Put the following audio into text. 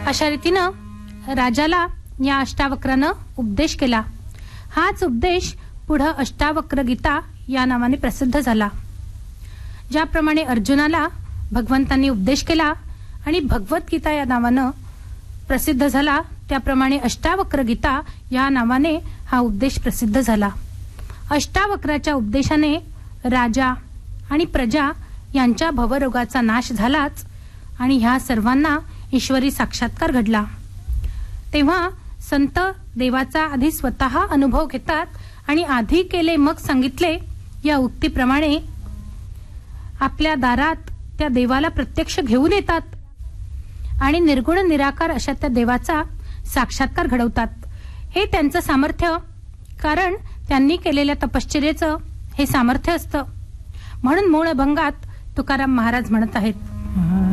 अशा रीतीनं राजाला या अष्टावक्रानं उपदेश केला। हाच उपदेश पुढे अष्टावक्र गीता या नावाने प्रसिद्ध झाला। ज्याप्रमाणे अर्जुनाला भगवंतांनी उपदेश केला आणि भगवद्गीता या नावानं प्रसिद्ध झाला, त्याप्रमाणे अष्टावक्र गीता या नावाने हा उपदेश प्रसिद्ध झाला। अष्टावक्राच्या उपदेशाने राजा आणि प्रजा यांच्या भवरोगाचा नाश झालाच आणि ह्या सर्वांना ईश्वरी साक्षात्कार घडला। तेव्हा संत देवाचा आधी स्वतः अनुभव घेतात आणि आधी केले मग सांगितले या उक्तीप्रमाणे आपल्या दारात त्या देवाला प्रत्यक्ष घेऊन येतात आणि निर्गुण निराकार अशा त्या देवाचा साक्षात्कार घडवतात। हे त्यांचं सामर्थ्य, कारण त्यांनी केलेल्या तपश्चर्येचं हे सामर्थ्य असतं। म्हणून मूळ अभंगात तुकाराम महाराज म्हणत आहेत,